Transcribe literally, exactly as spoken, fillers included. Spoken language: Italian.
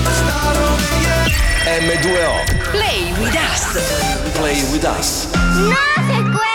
M due O. Play with us. Play with us. No se puede.